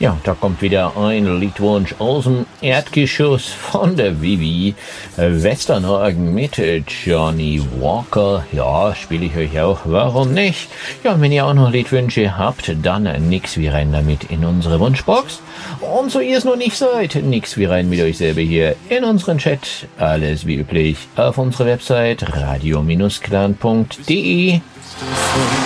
Ja, da kommt wieder ein Liedwunsch aus dem Erdgeschoss von der Vivi Westernhagen mit Johnny Walker. Ja, spiele ich euch auch, warum nicht? Ja, und wenn ihr auch noch Liedwünsche habt, dann nix wie rein damit in unsere Wunschbox. Und so ihr es noch nicht seid, nix wie rein mit euch selber hier in unseren Chat. Alles wie üblich auf unserer Website radio-clan.de.